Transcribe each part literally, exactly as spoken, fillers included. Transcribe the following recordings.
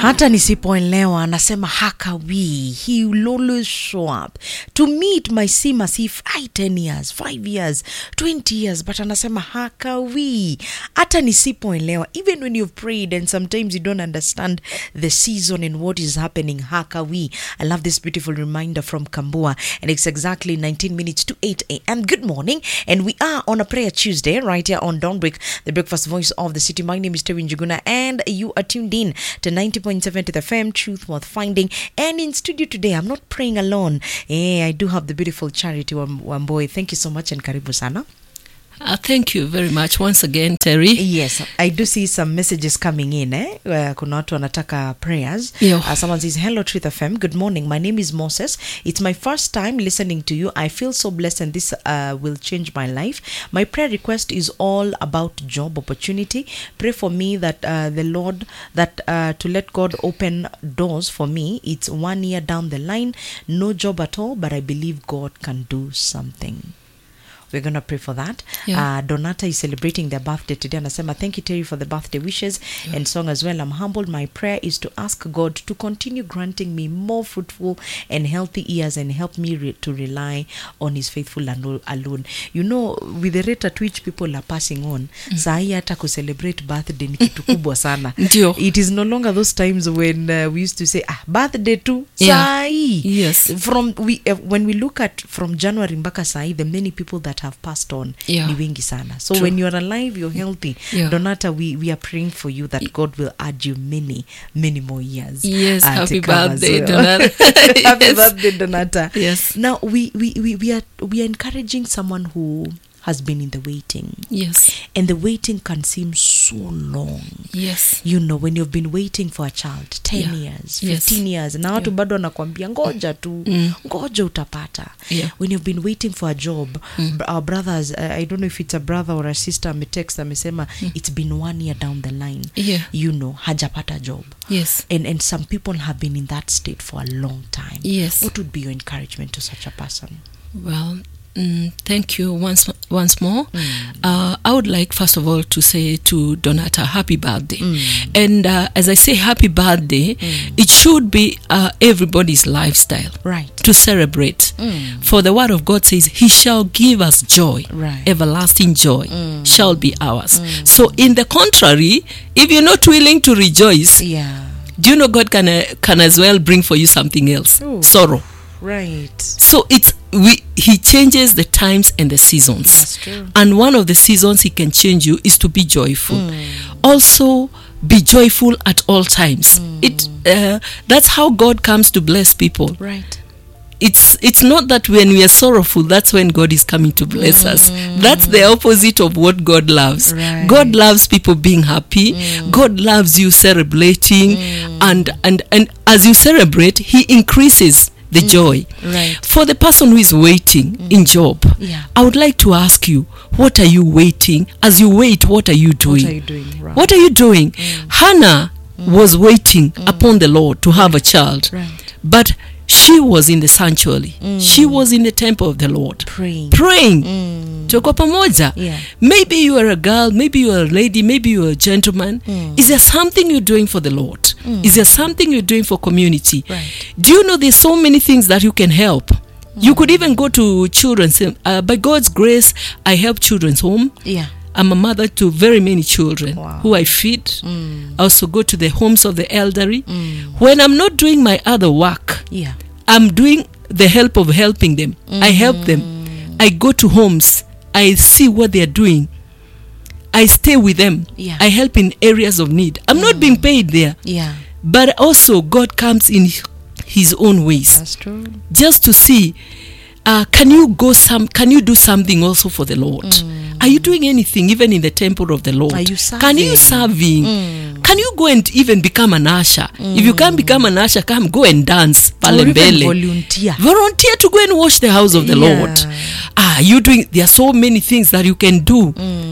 Hata nisipoelewa anasema hakawi. He will always show up. To me it might seem as if I ten years, five years, twenty years, but anasema hakawi. Hata nisipoelewa. Even when you've prayed and sometimes you don't understand the season and what is happening, hakawi. I love this beautiful reminder from Kambua, and it's exactly nineteen minutes to eight a.m. Good morning, and we are on a prayer Tuesday right here on Dawnbreak, the breakfast voice of the city. My name is Terry Njuguna, and you are tuned in to ninety point seven to the F M, Truth Worth Finding. And in studio today, I'm not praying alone. Eh, I do have the beautiful Charity Wamboi. Thank you so much, and karibu sana. Uh, thank you very much once again, Terry. Yes, I do see some messages coming in. Eh? Uh, kuna watu wanataka prayers. Uh, someone says, hello Truth F M, good morning. My name is Moses. It's my first time listening to you. I feel so blessed, and this uh, will change my life. My prayer request is all about job opportunity. Pray for me that uh, the Lord, that uh, to let God open doors for me. It's one year down the line, no job at all, but I believe God can do something. We're going to pray for that. Yeah. Uh, Donata is celebrating their birthday today. And I say, thank you, Terry, for the birthday wishes yeah. and song as well. I'm humbled. My prayer is to ask God to continue granting me more fruitful and healthy years and help me re- to rely on His faithful and alone. You know, with the rate at which people are passing on, mm. sahi hata ku celebrate birthday ni kitu kubwa sana. It is no longer those times when uh, we used to say, ah, birthday too. Yeah. Sahi. Yes. From we uh, when we look at from January mpaka sahi, the many people that have passed on yeah. ni wengi sana. So True. when you are alive, you're healthy. Yeah. Donata, we, we are praying for you that God will add you many, many more years. Yes, uh, happy birthday, well. Donata. Happy Yes. birthday, Donata. Yes. Now we, we, we, we are we are encouraging someone who has been in the waiting. Yes. And the waiting can seem so long. Yes. You know, when you've been waiting for a child ten yeah. years, fifteen yes. years, na watu yeah. bado wanakuambia ngoja tu, mm. ngoja utapata. Yeah. When you've been waiting for a job, mm. our brothers, uh, I don't know if it's a brother or a sister, ame text amesema mm. it's been one year down the line. Yeah. You know, hajapata job. Yes. And and some people have been in that state for a long time. Yes. What would be your encouragement to such a person? Well, Mm, thank you once once more. Mm. Uh, I would like first of all to say to Donata, happy birthday. Mm. And uh, as I say happy birthday, mm. it should be uh, everybody's lifestyle. Right. To celebrate. Mm. For the word of God says, He shall give us joy. Right. Everlasting joy mm. shall be ours. Mm. So in the contrary, if you're not willing to rejoice, yeah. do you know God can, uh, can as well bring for you something else? Ooh. Sorrow. Right. So it's we he changes the times and the seasons. That's true. And one of the seasons He can change you is to be joyful. Mm. Also be joyful at all times. Mm. It uh, that's how God comes to bless people. Right. It's it's not that when we are sorrowful, that's when God is coming to bless mm. us. That's the opposite of what God loves. Right. God loves people being happy. Mm. God loves you celebrating, mm. and and and as you celebrate, He increases the mm. joy. Right. For the person who is waiting mm. in job, yeah. I would like to ask you, what are you waiting? As you wait, what are you doing? What are you doing? Right. What are you doing? Mm. Hannah mm. was waiting mm. upon the Lord to have a child. Right. But she was in the sanctuary. Mm. She was in the temple of the Lord. Praying. Praying. Mm. Tuko pamoja. Yeah. Maybe you are a girl, maybe you are a lady, maybe you are a gentleman. Mm. Is there something you're doing for the Lord? Mm. Is there something you're doing for community? Right. Do you know there's so many things that you can help? Mm. You could even go to children's. Uh, by God's grace, I help children's home. Yeah. I'm a mother to very many children wow. who I feed. Mm. I also go to the homes of the elderly. Mm. When I'm not doing my other work, yeah. I'm doing the help of helping them. Mm. I help them. I go to homes. I see what they're doing. I stay with them. Yeah. I help in areas of need. I'm mm. not being paid there. Yeah. But also God comes in His own ways. That's true. Just to see, uh, can you go some? Can you do something also for the Lord? Mm. Are you doing anything even in the temple of the Lord? Are you serving? Can you serving? Mm. Can you go and even become an usher? Mm. If you can't become an usher, come go and dance. Or even volunteer. Volunteer to go and wash the house of the yeah. Lord. Ah, you doing? There are so many things that you can do. Mm.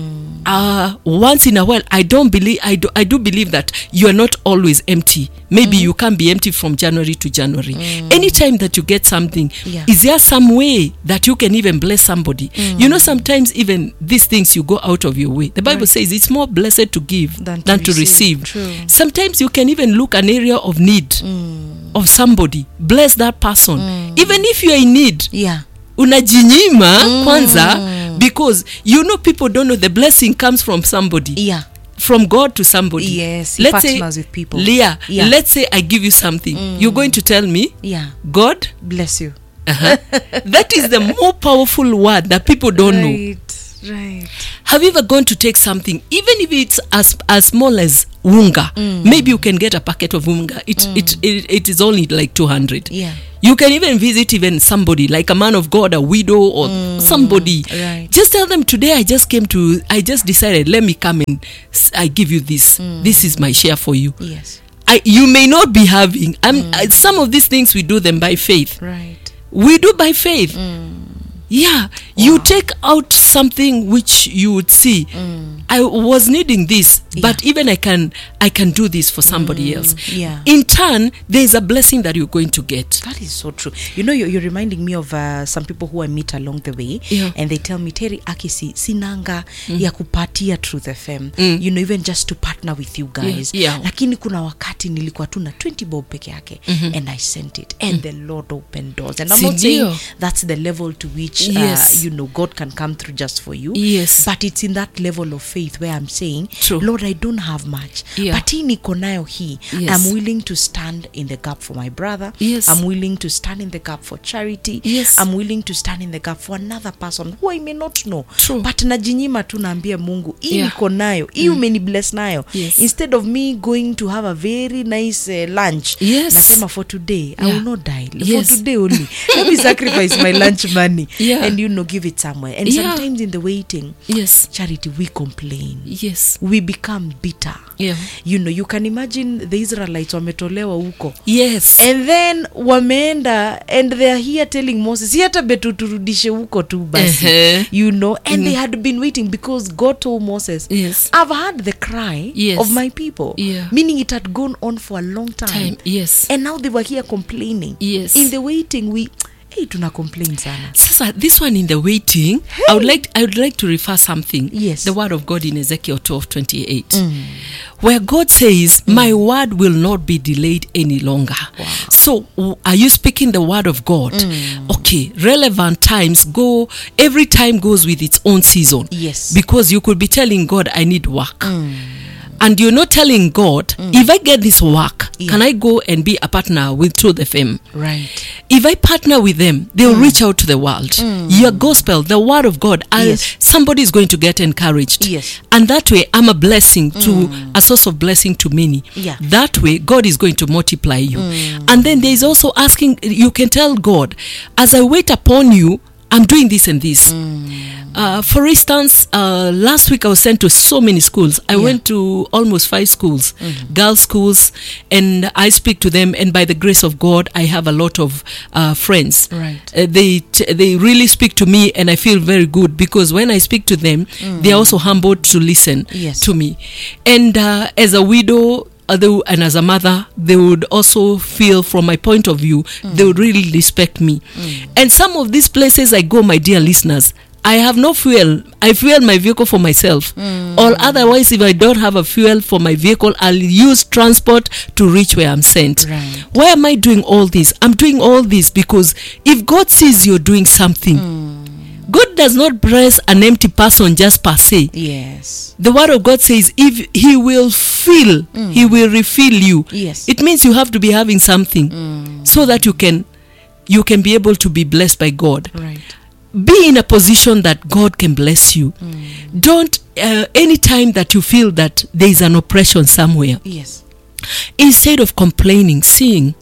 uh, once in a while, I don't believe, I do, I do believe that you are not always empty. Maybe mm. you can be empty from January to January. Mm. Anytime that you get something, yeah. is there some way that you can even bless somebody? Mm. You know, sometimes even these things you go out of your way. The Bible right. says it's more blessed to give than to than receive. To receive. Sometimes you can even look an area of need mm. of somebody. Bless that person. Mm. Even if you are in need. Yeah. Unajinyima mm. kwanza, because you know people don't know the blessing comes from somebody. Yeah. From God to somebody. Yes. Let's partners say, with people. Leah, yeah. let's say I give you something. Mm. You're going to tell me, yeah. God bless you. Uh-huh. That is the more powerful word that people don't right, know. Right. Have you ever gone to take something, even if it's as as small as wunga? Mm. Maybe you can get a packet of wunga. It mm. it, it it is only like two hundred. Yeah. You can even visit even somebody like a man of God, a widow, or mm. somebody. Right. Just tell them, today I just came to, I just decided, let me come and I give you this. Mm. This is my share for you. Yes. I, you may not be having. I'm, mm. I, some of these things we do them by faith. Right. We do by faith. Mm. Yeah. Wow. You take out something which you would see. Mm. I was needing this, yeah. but even I can I can do this for somebody mm. else. Yeah. In turn, there is a blessing that you're going to get. That is so true. You know, you're, you're reminding me of uh, some people who I meet along the way, yeah. and they tell me, Terry, akisi sinanga mm. ya kupatia Truth F M. Mm. You know, even just to partner with you guys. Yeah. Yeah. Lakini kuna wakati nilikuwa tu na twenty bob peke yake, mm-hmm. and I sent it, and mm. the Lord opened doors. And I'm See, not saying deal. that's the level to which yes. uh, you know, God can come through just for you. Yes. But it's in that level of faith where I'm saying, True. Lord, I don't have much, yeah. but hii niko nayo hii. Yes. I'm willing to stand in the gap for my brother. Yes. I'm willing to stand in the gap for charity. Yes. I'm willing to stand in the gap for another person who I may not know. True. But najinyima tu naambia Mungu, hii yeah. niko nayo, hii mm. umeni bless nayo. Yes. Instead of me going to have a very nice uh, lunch, yes. nasema for today, yeah. I will not die. Yes. For today only. Let me sacrifice my lunch money, yeah. and you know, give it somewhere. And yeah. sometimes in the waiting, yes. Charity, we complain. Yes. We become bitter. Yeah. You know, you can imagine the Israelites wametolewa huko. Yes. And then wameenda and they are here telling Moses, "Hata betu turudishe huko tu basi." Uh-huh. You know, and mm. they had been waiting because God told Moses, yes. "I've heard the cry yes. of my people." Yeah. Meaning it had gone on for a long time. time. Yes. And now they were here complaining. Yes. In the waiting, we Hey, tuna complain sana. Sasa, this one in the waiting, hey. I would like I would like to refer something. Yes. The word of God in Ezekiel twelve twenty-eight, mm. where God says, mm. "My word will not be delayed any longer." Wow. So, are you speaking the word of God? Mm. Okay, relevant times go. Every time goes with its own season. Yes. Because you could be telling God, "I need work." Mm. And you're not telling God, mm. if I get this work, yeah. can I go and be a partner with Truth F M? Right. If I partner with them, they'll mm. reach out to the world. Mm. Your gospel, the word of God, yes. somebody is going to get encouraged. Yes. And that way, I'm a blessing to, mm. a source of blessing to many. Yeah. That way, God is going to multiply you. Mm. And then there is also asking, you can tell God, as I wait upon you, I'm doing this and this. Mm. Uh, for instance, uh, last week I was sent to so many schools. I yeah. went to almost five schools, mm-hmm. girls' schools, and I speak to them. And by the grace of God, I have a lot of uh, friends. Right. Uh, they t- they really speak to me, and I feel very good because when I speak to them, mm. they are also humbled to listen yes. to me. And uh, as a widow, Although, and as a mother, they would also feel, from my point of view, mm. they would really respect me. Mm. And some of these places I go, my dear listeners, I have no fuel. I fuel my vehicle for myself. Mm. Or otherwise, if I don't have a fuel for my vehicle, I'll use transport to reach where I'm sent. Right. Why am I doing all this? I'm doing all this because if God sees you're doing something, mm. God does not bless an empty person just per se. Yes. The word of God says, if he will fill, mm. he will refill you. Yes. It means you have to be having something mm. so that you can you can be able to be blessed by God. Right. Be in a position that God can bless you. Mm. Don't, uh, anytime that you feel that there is an oppression somewhere. Yes. Instead of complaining, sing.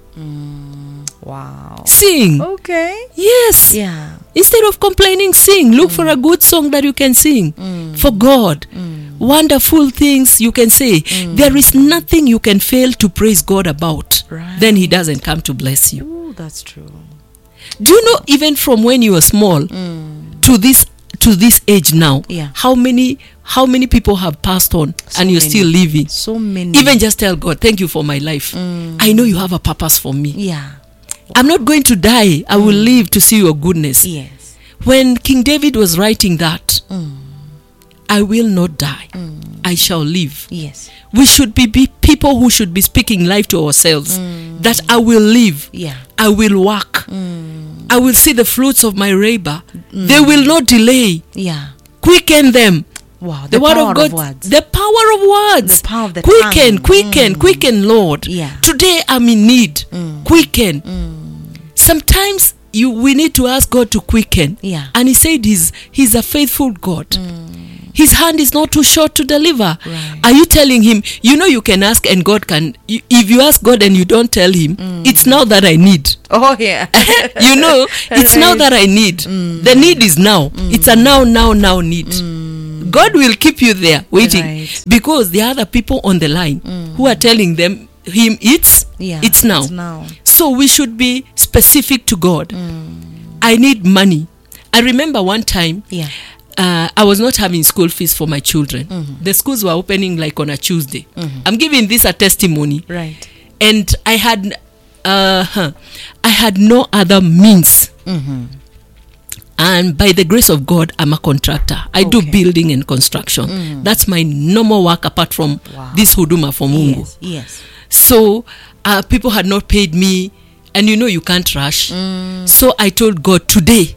Mm. Wow. Sing. Okay. Yes. Yeah. Instead of complaining, sing. Look mm. for a good song that you can sing mm. for God. Mm. Wonderful things you can say. Mm. There is nothing you can fail to praise God about. Right. Then he doesn't come to bless you. Ooh, that's true. Do you know, even from when you were small mm. to this to this age now, yeah. how many how many people have passed on So and you're many. still living? So many. Even just tell God, thank you for my life. Mm. I know you have a purpose for me. Yeah. I'm not going to die. I will live to see your goodness. Yes. When King David was writing that, Mm. I will not die. Mm. I shall live. Yes. We should be, be people who should be speaking life to ourselves. Mm. That I will live. Yeah. I will work. Mm. I will see the fruits of my labor. They will not delay. Yeah. Quicken them. Wow. The, The, word power of God. of words. The power of words. The power of the quicken, tongue. quicken, Mm. quicken, Lord. Yeah. Today I'm in need. Mm. Quicken. Mm. Sometimes you we need to ask God to quicken. Yeah. And he said he's, he's a faithful God. His hand is not too short to deliver. Right. Are you telling him, you know you can ask and God can, you, if you ask God and you don't tell him, it's now that I need. Oh, yeah. You know, it's now Right. that I need. The need is now. It's a now, now, now need. God will keep you there waiting Right. because there are other people on the line who are telling them, him, it's, Yeah. it's now. It's now. So we should be specific to God. I need money. I remember one time, Yeah. uh, I was not having school fees for my children. The schools were opening like on a Tuesday. I'm giving this a testimony. Right. And I had, uh, huh, I had no other means. Mm-hmm. And by the grace of God, I'm a contractor. I do Okay. building and construction. That's my normal work apart from Wow. this huduma for Mungu. Yes. Yes. So uh, people had not paid me, and you know you can't rush. Mm. So I told God, today,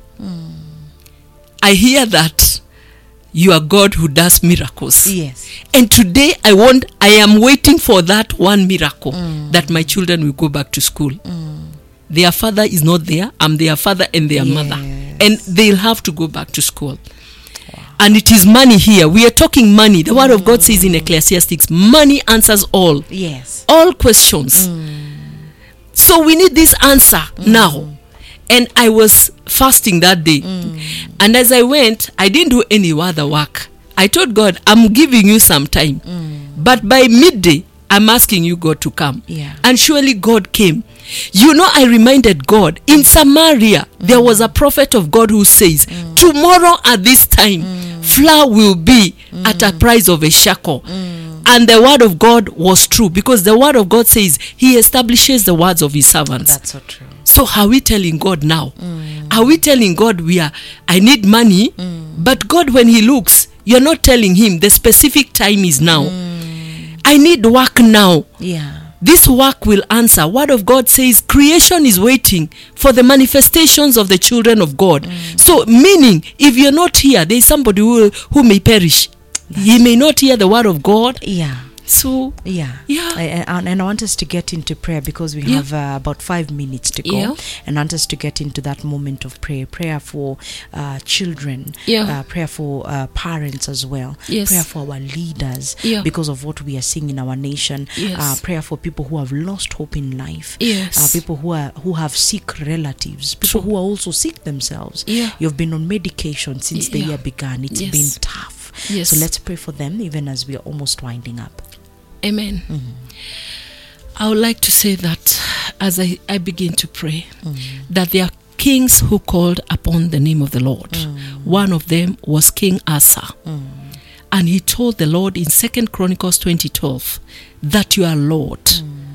I hear that you are God who does miracles. Yes. And today I want, I am waiting for that one miracle that my children will go back to school. Their father is not there. I'm their father and their mother. Yes. And they'll have to go back to school. And it is money here. We are talking money. The word of God says in Ecclesiastes, money answers all. Yes. All questions. So we need this answer now. And I was fasting that day. And as I went, I didn't do any other work. I told God, I'm giving you some time. But by midday, I'm asking you, God, to come. Yeah. And surely God came. You know, I reminded God, in Samaria, there was a prophet of God who says, tomorrow at this time, flour will be at a price of a shekel. And the word of God was true, because the word of God says he establishes the words of his servants. That's so true. So are we telling God now? Are we telling God we are, I need money, but God, when he looks, you're not telling him the specific time is now. I need work now. Yeah. This work will answer. Word of God says creation is waiting for the manifestations of the children of God. So meaning, if you're not here, there is somebody who, who may perish. He may not hear the word of God. Yeah. So Yeah. Yeah. I, I, and I want us to get into prayer because we Yeah. have uh, about five minutes to go. Yeah. And I want us to get into that moment of prayer. Prayer for uh, children. Yeah. Uh, prayer for uh, parents as well. Yes. Prayer for our leaders Yeah. because of what we are seeing in our nation. Yes. Uh, prayer for people who have lost hope in life. Yes. Uh, people who are who have sick relatives. People True. who are also sick themselves. Yeah. You've been on medication since the Yeah. year began. It's Yes. been tough. Yes. So let's pray for them even as we are almost winding up. Amen. I would like to say that as I, I begin to pray, that there are kings who called upon the name of the Lord. One of them was King Asa. And he told the Lord in Second Chronicles twenty twelve that you are Lord.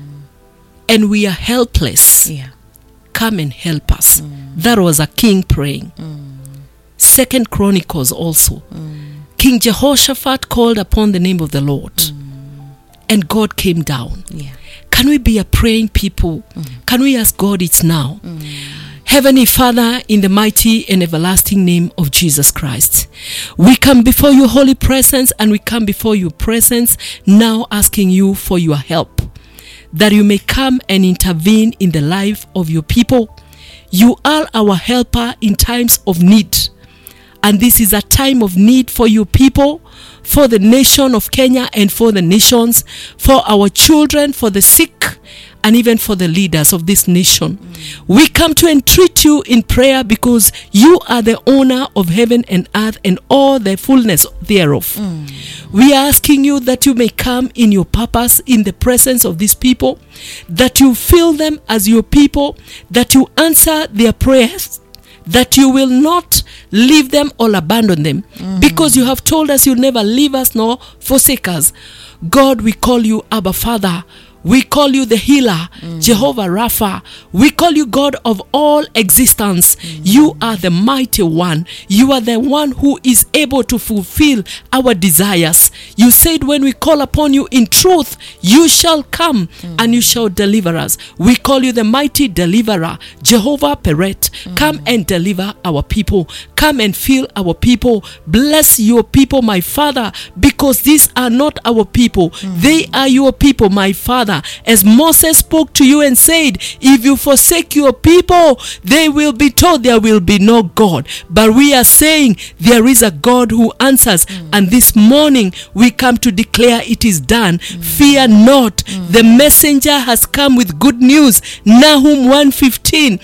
And we are helpless. Yeah. Come and help us. That was a king praying. Second Chronicles also. King Jehoshaphat called upon the name of the Lord. And God came down. Yeah. Can we be a praying people? Can we ask God it's now? Heavenly Father, in the mighty and everlasting name of Jesus Christ, we come before your holy presence, and we come before your presence now asking you for your help, that you may come and intervene in the life of your people. You are our helper in times of need. And this is a time of need for your people, for the nation of Kenya and for the nations, for our children, for the sick, and even for the leaders of this nation. Mm. We come to entreat you in prayer because you are the owner of heaven and earth and all the fullness thereof. Mm. We are asking you that you may come in your purpose in the presence of these people, that you fill them as your people, that you answer their prayers, that you will not leave them or abandon them, mm. because you have told us you'll never leave us nor forsake us. God, we call you Abba Father. We call you the healer, mm. Jehovah Rapha. We call you God of all existence. Mm. You are the mighty one. You are the one who is able to fulfill our desires. You said when we call upon you in truth, you shall come mm. and you shall deliver us. We call you the mighty deliverer, Jehovah Peret. Mm. Come and deliver our people. Come and fill our people. Bless your people, my Father, because these are not our people. Mm. They are your people, my Father. As Moses spoke to you and said, if you forsake your people, they will be told there will be no God. But we are saying there is a God who answers. Mm. And this morning we come to declare it is done. Mm. Fear not. Mm. The messenger has come with good news. Nahum one fifteen.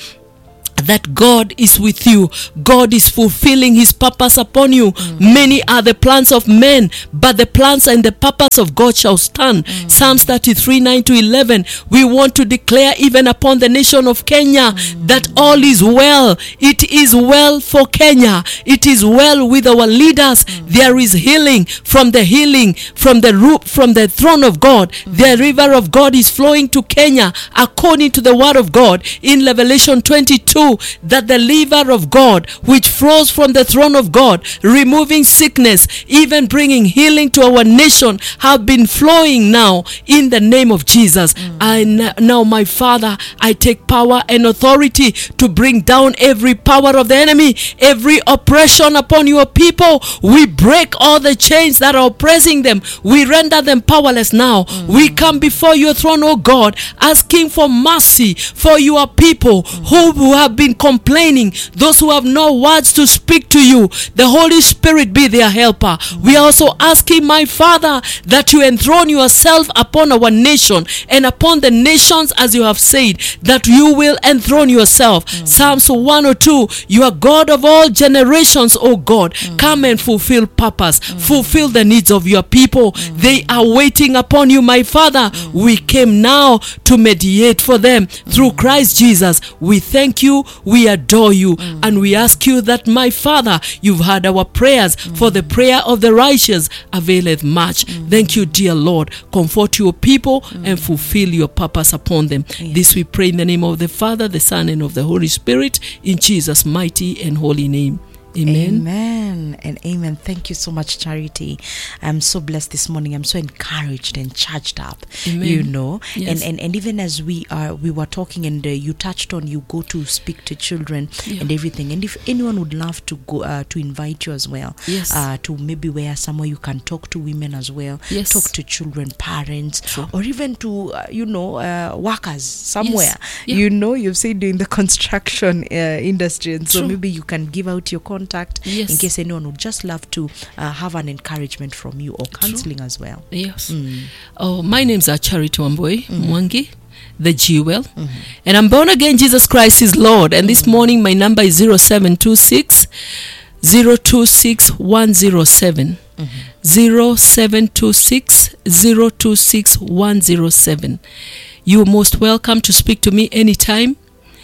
That God is with you. God is fulfilling his purpose upon you. Mm. Many are the plans of men, but the plans and the purpose of God shall stand. Mm. Psalms thirty-three, nine to eleven. We want to declare even upon the nation of Kenya mm. that all is well. It is well for Kenya. It is well with our leaders. Mm. There is healing from the healing from the root from the throne of God. Mm. The river of God is flowing to Kenya according to the word of God in Revelation twenty-two. That the river of God which flows from the throne of God, removing sickness, even bringing healing to our nation, have been flowing now in the name of Jesus. Mm. And now, my Father, I take power and authority to bring down every power of the enemy, every oppression upon your people. We break all the chains that are oppressing them. We render them powerless now. Mm. We come before your throne, O God, asking for mercy for your people mm. who, who have been complaining, those who have no words to speak to you. The Holy Spirit be their helper. Mm. We are also asking, my Father, that you enthrone yourself upon our nation and upon the nations, as you have said, that you will enthrone yourself. Mm. Psalms one oh two, you are God of all generations, O God. Mm. Come and fulfill purpose. Mm. Fulfill the needs of your people. Mm. They are waiting upon you, my Father. Mm. We came now to mediate for them mm. through Christ Jesus. We thank you. We adore you. Mm. And we ask you that, my Father, you've heard our prayers, mm. for the prayer of the righteous availeth much. Mm. Thank you, dear Lord. Comfort your people mm. and fulfill your purpose upon them. Yes. This we pray in the name of the Father, the Son, and of the Holy Spirit, in Jesus' mighty and holy name. Amen. Amen and amen. Thank you so much, Charity. I'm so blessed this morning. I'm so encouraged and charged up. Amen. You know, yes. and, and and even as we are, we were talking, and uh, you touched on you go to speak to children yeah. and everything. And if anyone would love to go uh, to invite you as well, yes. uh, to maybe where somewhere you can talk to women as well, yes. talk to children, parents, True. or even to uh, you know uh, workers somewhere. Yes. Yeah. You know, you've said in the construction uh, industry, and so True. maybe you can give out your contact. Contact yes. in case anyone would just love to uh, have an encouragement from you or counseling True. as well. Yes. Mm. Oh, my name's uh, Charity Wambui mm. Mwangi, the Jewel, mm-hmm. and I'm born again. Jesus Christ is Lord. And mm-hmm. this morning my number is zero seven two six zero two six one zero seven. Mm-hmm. zero seven two six zero two six one zero seven. You're most welcome to speak to me anytime,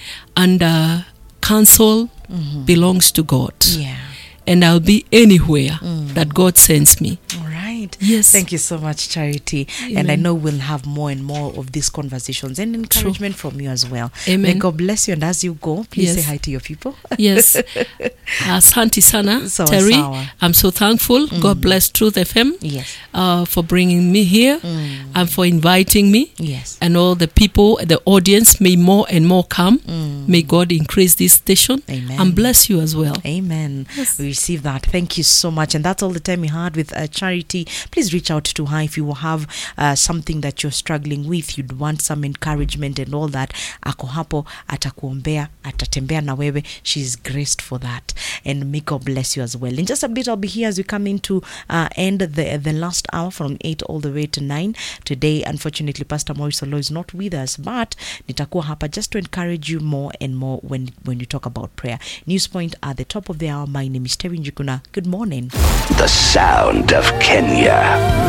and uh, counsel Mm-hmm. belongs to God. Yeah. And I'll be anywhere mm. that God sends me. All right. Yes. Thank you so much, Charity. Amen. And I know we'll have more and more of these conversations and encouragement True. from you as well. Amen. May God bless you. And as you go, please yes. say hi to your people. Yes. Asante sana, so Terry. Sawa. I'm so thankful. Mm. God bless Truth F M yes. uh, for bringing me here mm. and for inviting me. Yes. And all the people, the audience, may more and more come. Mm. May God increase this station. Amen. And bless you as well. Amen. Yes. We receive that. Thank you so much. And that's all the time we had with uh, Charity. Please reach out to her if you have uh, something that you're struggling with, you'd want some encouragement and all that. Ako hapo, atakuombea, atatembea na wewe. She's graced for that. And may God bless you as well. In just a bit, I'll be here as we come into uh, end the the last hour from eight all the way to nine. Today, unfortunately, Pastor Maurice Olo is not with us, but nitakuwa hapa just to encourage you more and more when, when you talk about prayer. News Point at the top of the hour. My name is Terry Njikuna. Good morning. The sound of Kenya.